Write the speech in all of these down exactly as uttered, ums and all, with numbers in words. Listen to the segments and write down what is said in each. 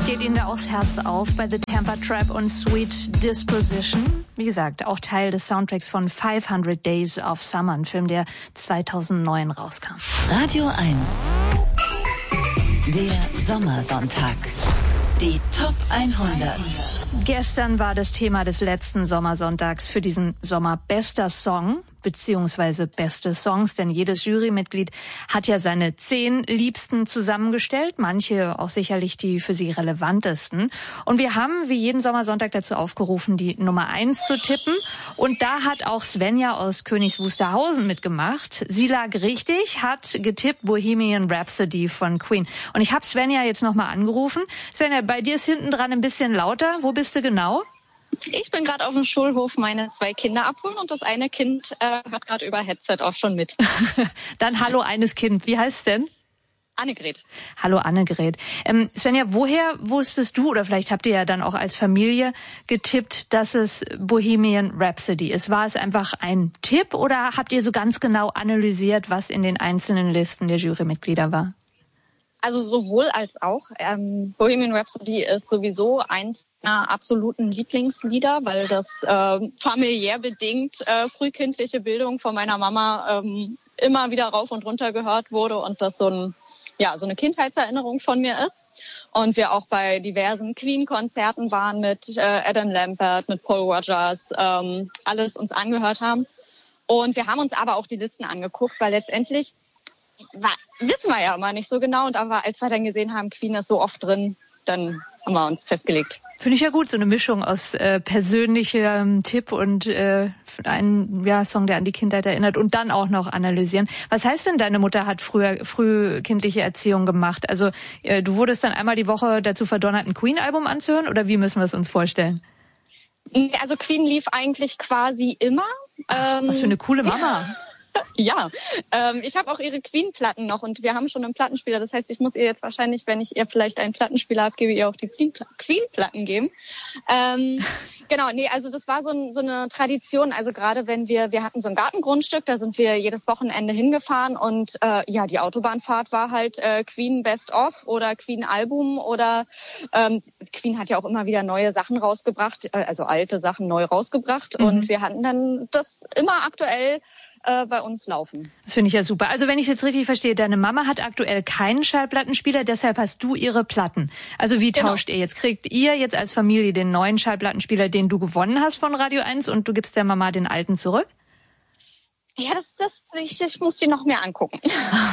geht Ihnen da aufs Herz auf bei The Tampa Trap und Sweet Disposition. Wie gesagt, auch Teil des Soundtracks von fünfhundert Days of Summer, ein Film, der zweitausendneun rauskam. Radio eins. Der Sommersonntag. Die Top hundert. Gestern war das Thema des letzten Sommersonntags für diesen Sommer bester Song beziehungsweise beste Songs, denn jedes Jurymitglied hat ja seine zehn Liebsten zusammengestellt, manche auch sicherlich die für sie relevantesten. Und wir haben wie jeden Sommersonntag dazu aufgerufen, die Nummer eins zu tippen. Und da hat auch Svenja aus Königs Wusterhausen mitgemacht. Sie lag richtig, hat getippt Bohemian Rhapsody von Queen. Und ich habe Svenja jetzt nochmal angerufen. Svenja, bei dir ist hinten dran ein bisschen lauter. Wo bist du genau? Ich bin gerade auf dem Schulhof meine zwei Kinder abholen und das eine Kind äh, hört gerade über Headset auch schon mit. Dann hallo eines Kind. Wie heißt es denn? Annegret. Hallo Annegret. Ähm, Svenja, woher wusstest du, oder vielleicht habt ihr ja dann auch als Familie getippt, dass es Bohemian Rhapsody ist? War es einfach ein Tipp oder habt ihr so ganz genau analysiert, was in den einzelnen Listen der Jurymitglieder war? Also sowohl als auch. Ähm, Bohemian Rhapsody ist sowieso eins meiner absoluten Lieblingslieder, weil das äh, familiär bedingt äh, frühkindliche Bildung von meiner Mama ähm, immer wieder rauf und runter gehört wurde und das so ein ja so eine Kindheitserinnerung von mir ist. Und wir auch bei diversen Queen-Konzerten waren mit äh, Adam Lambert, mit Paul Rogers, ähm, alles uns angehört haben. Und wir haben uns aber auch die Listen angeguckt, weil letztendlich War, wissen wir ja immer nicht so genau. Und aber als wir dann gesehen haben, Queen ist so oft drin, dann haben wir uns festgelegt. Finde ich ja gut, so eine Mischung aus äh, persönlichem Tipp und äh, ein ja, Song, der an die Kindheit erinnert und dann auch noch analysieren. Was heißt denn, deine Mutter hat früher früh kindliche Erziehung gemacht? Also äh, du wurdest dann einmal die Woche dazu verdonnert, ein Queen-Album anzuhören oder wie müssen wir es uns vorstellen? Also Queen lief eigentlich quasi immer. Ach, ähm, was für eine coole Mama. Ja, ähm, ich habe auch ihre Queen-Platten noch und wir haben schon einen Plattenspieler. Das heißt, ich muss ihr jetzt wahrscheinlich, wenn ich ihr vielleicht einen Plattenspieler abgebe, ihr auch die Queen-Platten geben. Ähm, genau, nee, also das war so, ein, so eine Tradition. Also gerade wenn wir, wir hatten so ein Gartengrundstück, da sind wir jedes Wochenende hingefahren und äh, ja, die Autobahnfahrt war halt äh, Queen Best of oder Queen Album oder ähm, Queen hat ja auch immer wieder neue Sachen rausgebracht, äh, also alte Sachen neu rausgebracht mhm. und wir hatten dann das immer aktuell Äh, bei uns laufen. Das finde ich ja super. Also wenn ich es jetzt richtig verstehe, deine Mama hat aktuell keinen Schallplattenspieler, deshalb hast du ihre Platten. Also wie tauscht genau. ihr jetzt? Kriegt ihr jetzt als Familie den neuen Schallplattenspieler, den du gewonnen hast von Radio eins und du gibst der Mama den alten zurück? Ja, das, das, ich, ich muss die noch mehr angucken.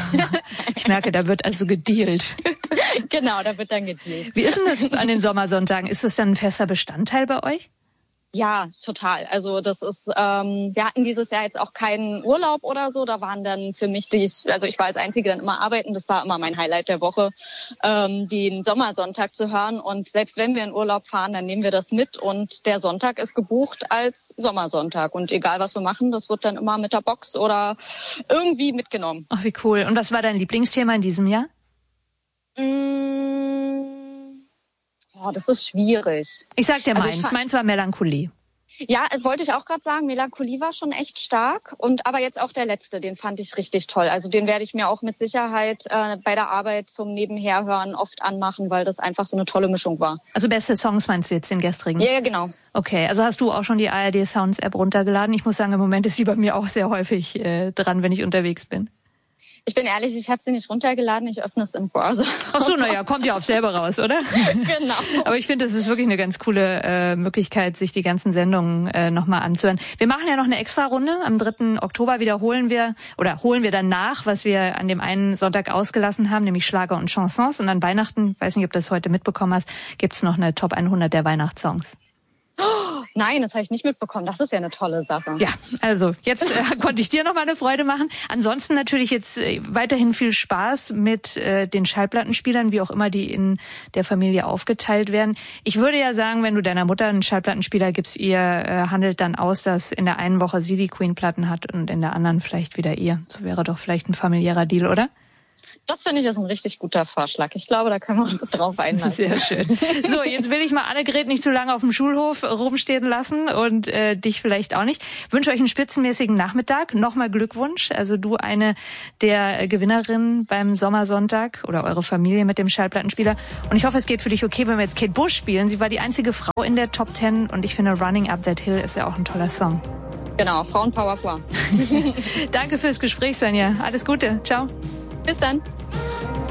Ich merke, da wird also gedealt. Genau, da wird dann gedealt. Wie ist denn das an den Sommersonntagen? Ist das dann ein fester Bestandteil bei euch? Ja, total. Also das ist, ähm, wir hatten dieses Jahr jetzt auch keinen Urlaub oder so. Da waren dann für mich die, also ich war als Einzige dann immer arbeiten. Das war immer mein Highlight der Woche, ähm, den Sommersonntag zu hören. Und selbst wenn wir in Urlaub fahren, dann nehmen wir das mit. Und der Sonntag ist gebucht als Sommersonntag. Und egal was wir machen, das wird dann immer mit der Box oder irgendwie mitgenommen. Ach, wie cool. Und was war dein Lieblingsthema in diesem Jahr? Mmh. Oh, das ist schwierig. Ich sag dir also meins. Meins war Melancholie. Ja, wollte ich auch gerade sagen. Melancholie war schon echt stark. Und aber jetzt auch der letzte, den fand ich richtig toll. Also den werde ich mir auch mit Sicherheit äh, bei der Arbeit zum Nebenherhören oft anmachen, weil das einfach so eine tolle Mischung war. Also beste Songs meinst du jetzt den gestrigen? Ja, genau. Okay, also hast du auch schon die A R D Sounds App runtergeladen? Ich muss sagen, im Moment ist sie bei mir auch sehr häufig äh, dran, wenn ich unterwegs bin. Ich bin ehrlich, ich habe sie nicht runtergeladen, ich öffne es im Browser. Ach so, naja, kommt ja auf selber raus, oder? Genau. Aber ich finde, das ist wirklich eine ganz coole äh, Möglichkeit, sich die ganzen Sendungen äh, nochmal anzuhören. Wir machen ja noch eine extra Runde. Am dritten Oktober wiederholen wir oder holen wir dann nach, was wir an dem einen Sonntag ausgelassen haben, nämlich Schlager und Chansons. Und an Weihnachten, weiß nicht, ob du das heute mitbekommen hast, gibt's noch eine Top hundert der Weihnachtssongs. Oh, nein, das habe ich nicht mitbekommen. Das ist ja eine tolle Sache. Ja, also jetzt äh, konnte ich dir noch mal eine Freude machen. Ansonsten natürlich jetzt äh, weiterhin viel Spaß mit äh, den Schallplattenspielern, wie auch immer die in der Familie aufgeteilt werden. Ich würde ja sagen, wenn du deiner Mutter einen Schallplattenspieler gibst, ihr äh, handelt dann aus, dass in der einen Woche sie die Queen-Platten hat und in der anderen vielleicht wieder ihr. So wäre doch vielleicht ein familiärer Deal, oder? Das finde ich ist ein richtig guter Vorschlag. Ich glaube, da können wir uns drauf einlassen. Sehr schön. So, jetzt will ich mal Annegret nicht zu lange auf dem Schulhof rumstehen lassen und äh, dich vielleicht auch nicht. Ich wünsche euch einen spitzenmäßigen Nachmittag. Nochmal Glückwunsch. Also du eine der Gewinnerinnen beim Sommersonntag oder eure Familie mit dem Schallplattenspieler. Und ich hoffe, es geht für dich okay, wenn wir jetzt Kate Bush spielen. Sie war die einzige Frau in der Top Ten und ich finde Running Up That Hill ist ja auch ein toller Song. Genau, Frauenpower vor. Danke fürs Gespräch, Sonja. Alles Gute. Ciao. Bis dann.